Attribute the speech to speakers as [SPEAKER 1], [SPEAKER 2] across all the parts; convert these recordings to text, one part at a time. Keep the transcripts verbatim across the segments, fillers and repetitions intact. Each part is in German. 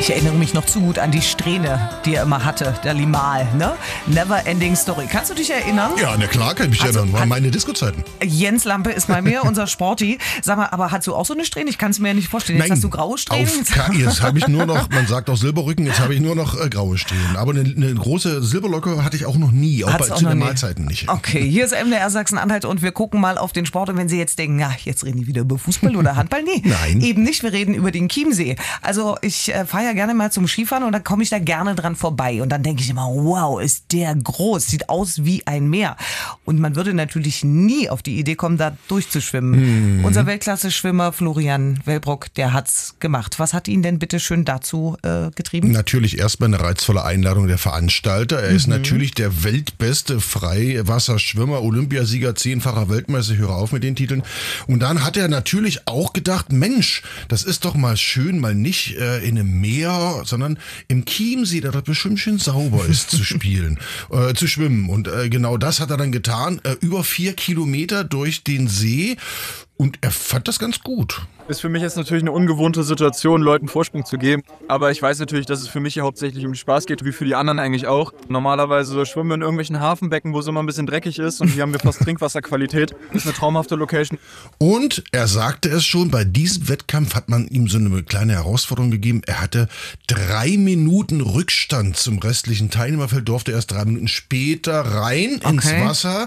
[SPEAKER 1] Ich erinnere mich noch zu gut an die Strähne, die er immer hatte, der Limal, ne? Never Ending Story. Kannst du dich erinnern?
[SPEAKER 2] Ja, na klar kann ich mich
[SPEAKER 1] Also,
[SPEAKER 2] erinnern. Waren
[SPEAKER 1] hat-
[SPEAKER 2] meine Disco-Zeiten.
[SPEAKER 1] Jens Lampe ist bei mir, unser Sporty. Sag mal, aber hast du auch so eine Strähne? Ich kann es mir ja nicht vorstellen. Jetzt hast du graue Strähnen.
[SPEAKER 2] Auf Ka- jetzt habe ich nur noch, man sagt auch Silberrücken, jetzt habe ich nur noch äh, graue Strähnen. Aber eine, eine große Silberlocke hatte ich auch noch nie, auch
[SPEAKER 1] Hat's
[SPEAKER 2] bei,
[SPEAKER 1] auch
[SPEAKER 2] zu
[SPEAKER 1] noch
[SPEAKER 2] den
[SPEAKER 1] nie.
[SPEAKER 2] Mahlzeiten nicht.
[SPEAKER 1] Okay, hier ist M D R Sachsen-Anhalt und wir gucken mal auf den Sport. Und wenn Sie jetzt denken, ja, jetzt reden die wieder über Fußball oder Handball. Nee,
[SPEAKER 2] Nein.
[SPEAKER 1] eben nicht. Wir reden über den Chiemsee. Also ich äh, fahre ja gerne mal zum Skifahren und dann komme ich da gerne dran vorbei. Und dann denke ich immer, wow, ist der groß. Sieht aus wie ein Meer. Und man würde natürlich nie auf die Idee kommen, da durchzuschwimmen.
[SPEAKER 2] Mhm.
[SPEAKER 1] Unser Weltklasse-Schwimmer Florian Wellbrock, der hat's gemacht. Was hat ihn denn bitte schön dazu äh, getrieben?
[SPEAKER 2] Natürlich erstmal eine reizvolle Einladung der Veranstalter. Er ist natürlich der weltbeste Freiwasserschwimmer, Olympiasieger, zehnfacher Weltmeister, höre auf mit den Titeln. Und dann hat er natürlich auch gedacht, Mensch, das ist doch mal schön, mal nicht äh, in einem Meer, sondern im Chiemsee, der doch bestimmt schön sauber ist, zu spielen, äh, zu schwimmen. Und äh, genau das hat er dann getan, äh, über vier Kilometer durch den See. Und er fand das ganz gut.
[SPEAKER 3] Ist für mich jetzt natürlich eine ungewohnte Situation, Leuten Vorsprung zu geben. Aber ich weiß natürlich, dass es für mich hier hauptsächlich um Spaß geht, wie für die anderen eigentlich auch. Normalerweise schwimmen wir in irgendwelchen Hafenbecken, wo es immer ein bisschen dreckig ist. Und hier haben wir fast Trinkwasserqualität. Ist eine traumhafte Location.
[SPEAKER 2] Und er sagte es schon, bei diesem Wettkampf hat man ihm so eine kleine Herausforderung gegeben. Er hatte drei Minuten Rückstand zum restlichen Teilnehmerfeld, durfte erst drei Minuten später rein ins
[SPEAKER 1] Okay.
[SPEAKER 2] Wasser,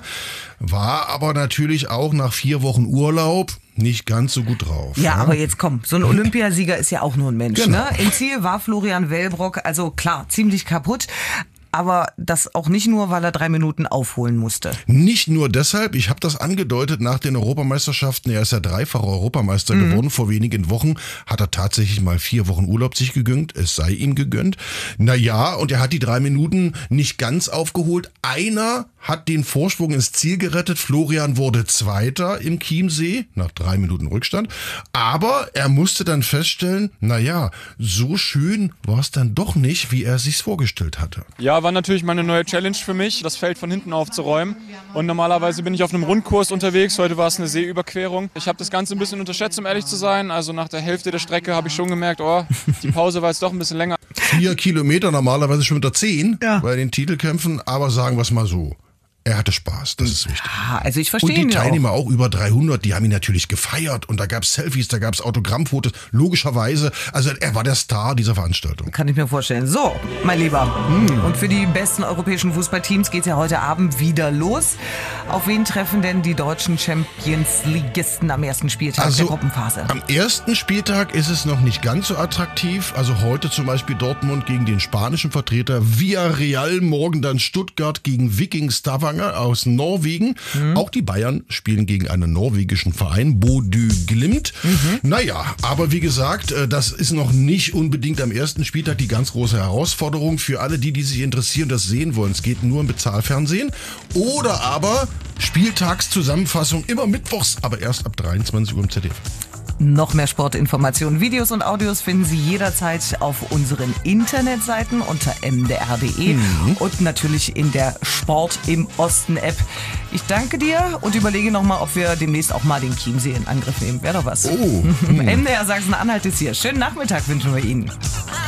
[SPEAKER 2] war aber natürlich auch nach vier Wochen Urlaub nicht ganz so gut drauf.
[SPEAKER 1] Ja, aber jetzt komm, so ein Olympiasieger ist ja auch nur ein Mensch.
[SPEAKER 2] Genau.
[SPEAKER 1] Ne? Im Ziel war Florian Wellbrock, also klar, ziemlich kaputt. Aber das auch nicht nur, weil er drei Minuten aufholen musste.
[SPEAKER 2] Nicht nur deshalb, ich habe das angedeutet nach den Europameisterschaften, er ist ja dreifacher Europameister geworden, vor wenigen Wochen hat er tatsächlich mal vier Wochen Urlaub sich gegönnt, es sei ihm gegönnt. Naja, und er hat die drei Minuten nicht ganz aufgeholt. Einer hat den Vorsprung ins Ziel gerettet, Florian wurde Zweiter im Chiemsee, nach drei Minuten Rückstand. Aber er musste dann feststellen, naja, so schön war es dann doch nicht, wie er sich's vorgestellt hatte.
[SPEAKER 3] Ja, war natürlich mal eine neue Challenge für mich, das Feld von hinten aufzuräumen. Und normalerweise bin ich auf einem Rundkurs unterwegs. Heute war es eine Seeüberquerung. Ich habe das Ganze ein bisschen unterschätzt, um ehrlich zu sein. Also nach der Hälfte der Strecke habe ich schon gemerkt, oh, die Pause war jetzt doch ein bisschen länger.
[SPEAKER 2] Vier Kilometer, normalerweise schwimmt er zehn
[SPEAKER 1] Ja.
[SPEAKER 2] bei den Titelkämpfen, aber sagen wir es mal so. Er hatte Spaß, das ist wichtig.
[SPEAKER 1] Ah, also ich
[SPEAKER 2] Und
[SPEAKER 1] verstehe
[SPEAKER 2] die
[SPEAKER 1] ihn ja auch.
[SPEAKER 2] Teilnehmer auch. über dreihundert, die haben ihn natürlich gefeiert und da gab's Selfies, da gab's Autogrammfotos, logischerweise. Also er war der Star dieser Veranstaltung.
[SPEAKER 1] Kann ich mir vorstellen. So, mein Lieber. Und für die besten europäischen Fußballteams geht's ja heute Abend wieder los. Auf wen treffen denn die deutschen Champions-Ligisten am ersten Spieltag der Gruppenphase?
[SPEAKER 2] am ersten Spieltag ist es noch nicht ganz so attraktiv. Also heute zum Beispiel Dortmund gegen den spanischen Vertreter Villarreal, morgen dann Stuttgart gegen Viking Stavanger aus Norwegen. Auch die Bayern spielen gegen einen norwegischen Verein, Bodø Glimt. Naja, aber wie gesagt, äh, das ist noch nicht unbedingt am ersten Spieltag die ganz große Herausforderung für alle, die, die sich interessieren, das sehen wollen. Es geht nur im Bezahlfernsehen. Oder aber Spieltagszusammenfassung immer mittwochs, aber erst ab dreiundzwanzig Uhr im Z D F.
[SPEAKER 1] Noch mehr Sportinformationen, Videos und Audios finden Sie jederzeit auf unseren Internetseiten unter m d r punkt d e und natürlich in der Sport im Osten App. Ich danke dir und überlege nochmal, ob wir demnächst auch mal den Chiemsee in Angriff nehmen. Wäre doch was.
[SPEAKER 2] Oh.
[SPEAKER 1] M D R Sachsen-Anhalt ist hier. Schönen Nachmittag wünschen wir Ihnen.